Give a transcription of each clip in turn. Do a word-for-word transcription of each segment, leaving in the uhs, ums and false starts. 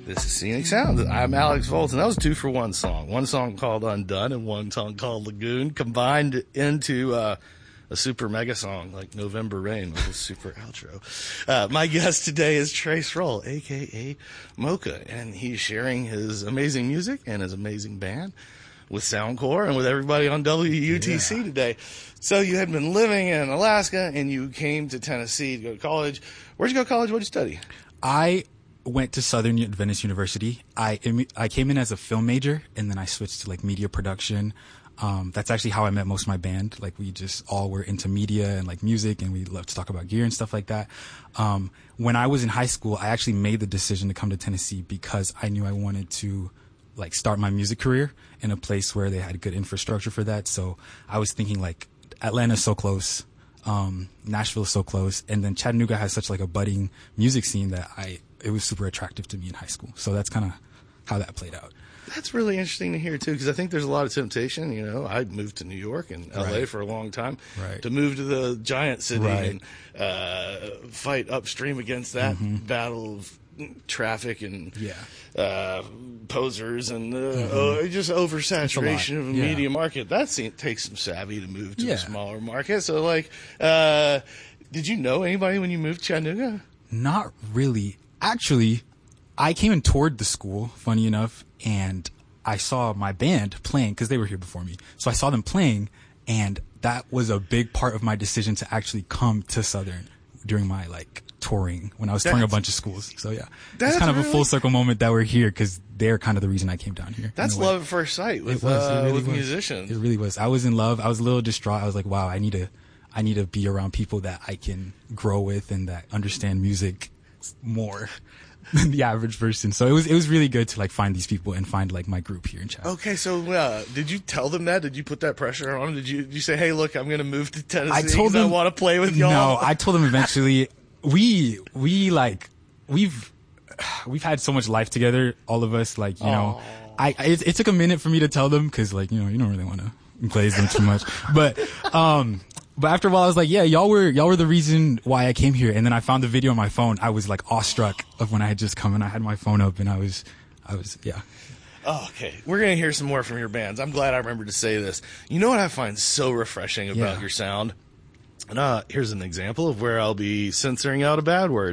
This is Scenic Sound. I'm Alex Volz, and that was a two for one song. One song called Undone and one song called Lagoon, combined into uh, a super mega song like November Rain with a super outro. Uh, my guest today is Trace Roll, a k a. Mocha, and he's sharing his amazing music and his amazing band with Soundcore and with everybody on W U T C yeah. today. So you had been living in Alaska, and you came to Tennessee to go to college. Where'd you go to college? What'd you study? I went to Southern Adventist University. I I came in as a film major, and then I switched to like media production. Um, that's actually how I met most of my band. Like we just all were into media and like music, and we loved to talk about gear and stuff like that. Um, when I was in high school, I actually made the decision to come to Tennessee because I knew I wanted to like start my music career in a place where they had good infrastructure for that. So I was thinking like Atlanta's so close. Um, Nashville is so close, and then Chattanooga has such like a budding music scene that I it was super attractive to me in high school. So that's kind of how that played out. That's really interesting to hear too, because I think there's a lot of temptation. You know, I moved to New York and L A right. for a long time. Right. To move to the giant city right. and uh, fight upstream against that mm-hmm. battle of traffic and yeah. uh, posers and uh, mm-hmm. uh, just oversaturation of a yeah. media market. That seems, takes some savvy to move to yeah. a smaller market. So, like, uh, did you know anybody when you moved to Chattanooga? Not really. Actually, I came and toured the school, funny enough, and I saw my band playing because they were here before me. So I saw them playing, and that was a big part of my decision to actually come to Southern during my, like, touring when I was that's, touring a bunch of schools. So yeah, it's kind of really, a full circle moment that we're here because they're kind of the reason I came down here. That's love at first sight with, it was, uh, it really with was. musicians. It really was. I was in love. I was a little distraught. I was like, wow, I need to, I need to be around people that I can grow with and that understand music more than the average person. So it was, it was really good to like find these people and find like my group here in Chat. Okay. So, uh, did you tell them that? Did you put that pressure on them? Did you, did you say, hey, look, I'm going to move to Tennessee I told them I want to play with y'all? No, I told them eventually. We, we like, we've, we've had so much life together, all of us, like, you Aww. know, I, it, it took a minute for me to tell them cause like, you know, you don't really want to glaze them too much, but, um, but after a while I was like, yeah, y'all were, y'all were the reason why I came here. And then I found the video on my phone. I was like awestruck of when I had just come and I had my phone up and I was, I was, yeah. Oh, okay. We're going to hear some more from your bands. I'm glad I remembered to say this. You know what I find so refreshing about yeah. your sound? And uh, here's an example of where I'll be censoring out a bad word.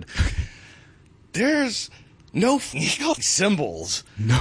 There's no cymbals. No.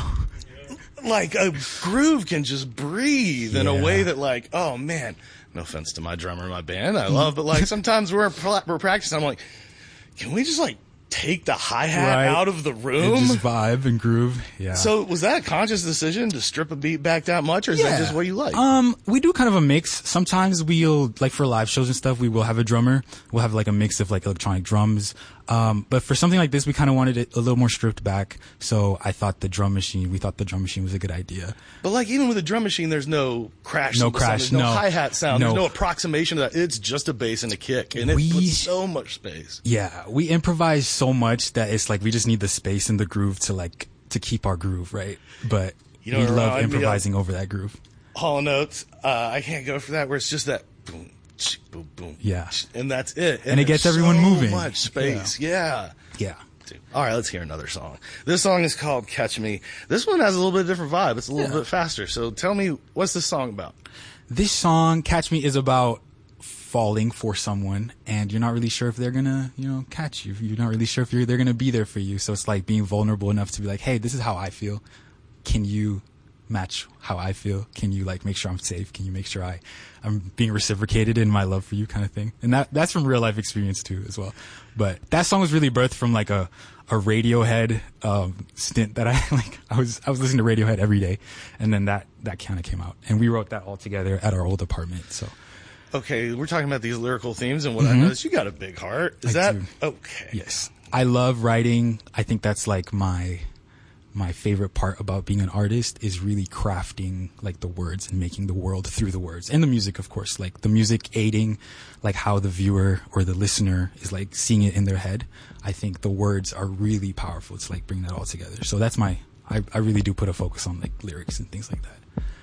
Like a groove can just breathe yeah. in a way that like, oh man, no offense to my drummer in my band, I love, but like sometimes we're, we're practicing, I'm like, can we just like take the hi-hat right. out of the room? And just vibe and groove. Yeah. So was that a conscious decision to strip a beat back that much, or is yeah. that just what you like? Um, we do kind of a mix. Sometimes we'll, like for live shows and stuff, we will have a drummer. We'll have like a mix of like electronic drums. Um, but for something like this, we kind of wanted it a little more stripped back. So I thought the drum machine, we thought the drum machine was a good idea. But like even with a drum machine, there's no crash. No crash. There's no, no hi-hat sound. No. There's no approximation of that. It's just a bass and a kick. And it we, puts so much space. Yeah. We improvise so much that it's like we just need the space and the groove to like, to keep our groove, right? But you know, we love improvising over that groove. Hall and Oates, uh, I can't go for that where it's just that boom, boom, boom. Yeah. And that's it. And, and it gets everyone so moving. So much space. Yeah. Yeah. yeah. All right, let's hear another song. This song is called Catch Me. This one has a little bit different vibe. It's a little yeah. bit faster. So tell me, what's this song about? This song, Catch Me, is about falling for someone and you're not really sure if they're gonna, you know, catch you. You're not really sure if you're, they're gonna be there for you. So it's like being vulnerable enough to be like, hey, this is how I feel. Can you match how I feel? Can you like make sure I'm safe? Can you make sure I, I'm being reciprocated in my love for you kind of thing? And that, that's from real life experience too as well. But that song was really birthed from like a, a Radiohead, um, stint that I like, I was, I was listening to Radiohead every day. And then that, that kind of came out and we wrote that all together at our old apartment. So. Okay. We're talking about these lyrical themes and what mm-hmm. I noticed, you got a big heart. Is I that do. okay? Yes. I love writing. I think that's like my, my favorite part about being an artist is really crafting like the words and making the world through the words and the music, of course, like the music aiding like how the viewer or the listener is like seeing it in their head. I think the words are really powerful. It's like bring that all together. So that's my, I, I really do put a focus on like lyrics and things like that.